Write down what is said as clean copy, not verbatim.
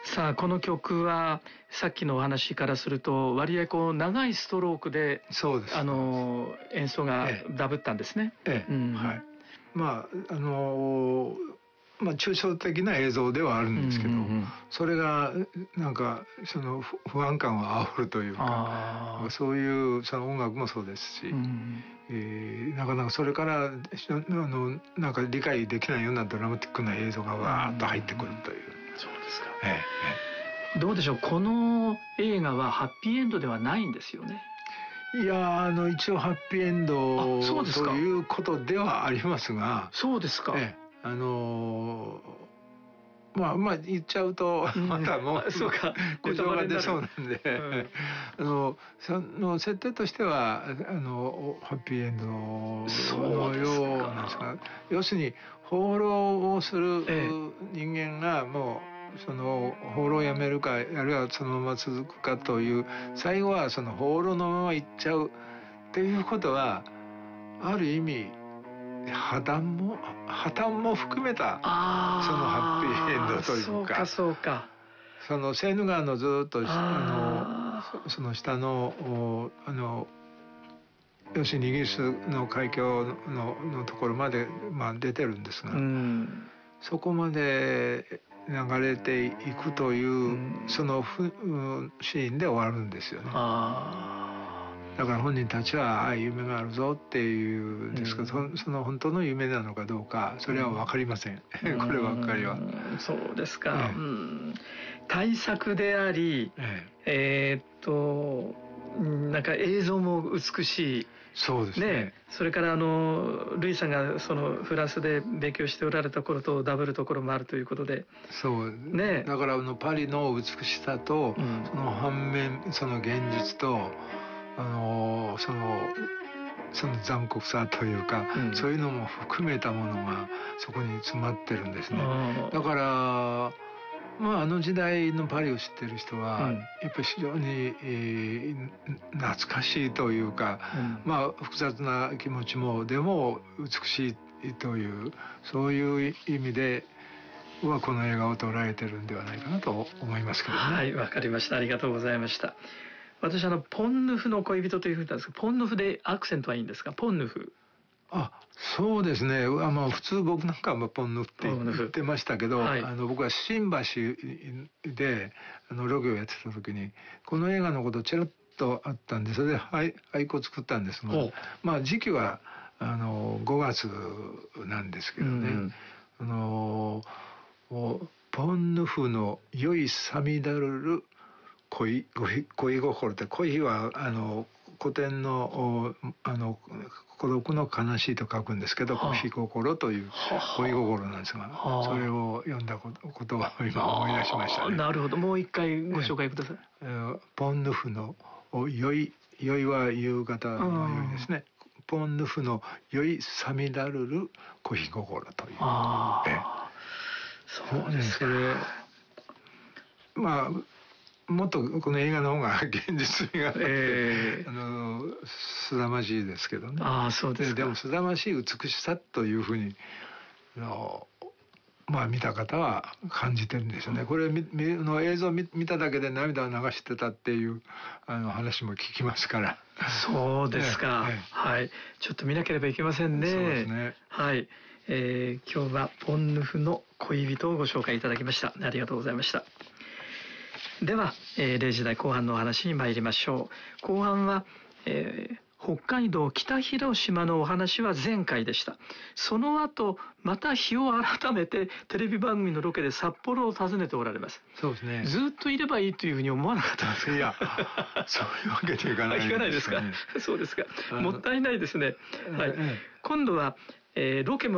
さあこの曲はさっきのお話からすると割合こう長いストロークでそうです演奏がダブったんですね。 はい。まあ抽象的な映像ではあるんですけど、それがなんかその不安感を煽るというか、そういうその音楽もそうですし、なかなかそれからなんか理解できないようなドラマティックな映像がわーっと入ってくるという。 そうですか。どうでしょう、この映画はハッピーエンドではないんですよね。 いや一応ハッピーエンドということではありますが。 そうですか。 まあ言っちゃうとまたもうそうか、 故障が出そうなんで、その設定としてはハッピーエンドのようなんですが、要するに放浪をする人間がもうその放浪をやめるかあるいはそのまま続くかという、最後はその放浪のまま行っちゃうっていうことはある意味破綻も含めたそのハッピーエンドというか、そのセーヌ川のずっとその下の要するにイギリスの海峡のところまで出てるんですが、そこまで流れていくというそのシーンで終わるんですよね。だから本人たちは夢があるぞっていうんですけど、その本当の夢なのかどうかそれは分かりません。こればっかりは。 そうですか。大作であり、なんか映像も美しい。 そうですね。 それからルイさんがそのフランスで勉強しておられた頃とダブるところもあるということで、 そうね。だからパリの美しさと、その反面その現実とその残酷さというか、そういうのも含めたものがそこに詰まってるんですね。だからあの時代のパリを知ってる人は、やっぱり非常に、懐かしいというか、複雑な気持ちもでも美しいというそういう意味ではこの映画を捉えてるんではないかなと思いますけどね。 はい、わかりました。ありがとうございました。私ポンヌフの恋人というふうに言ったんですけど、ポンヌフでアクセントはいいんですか？ポンヌフ。 そうですね。普通僕なんかはポンヌフって言ってましたけど、僕は新橋でロケをやってた時にこの映画のことちらっとあったんで、それで俳句を作ったんですが、時期は5月なんですけどね。ポンヌフの良いさみだる恋心って、恋は古典の孤独の悲しいと書くんですけど、恋心という恋心なんですが、それを読んだ言葉を今思い出しましたね。 なるほど。もう一回ご紹介ください。 ポンヌフの良いは夕方の良いですね。ポンヌフの良いさみだる恋心という。 そうですか。 もっとこの映画の方が現実味があってすさまじいですけどね。 そうですか。 でもすさまじい美しさというふうに見た方は感じてるんですよね。これの映像を見ただけで涙を流してたっていう話も聞きますから。 そうですか。はい。ちょっと見なければいけませんね。 そうですね。 はい。今日はポンヌフの恋人をご紹介いただきました。ありがとうございました。では、0時台後半のお話に参りましょう。後半は、北海道北広島のお話は前回でした。その後また日を改めてテレビ番組のロケで札幌を訪ねておられます。 そうですね。 ずっといればいいというふうに思わなかったんですか？ いや、そういうわけにいかないですね。 いかないですか。そうですか。もったいないですね。はい。今度は、ロケも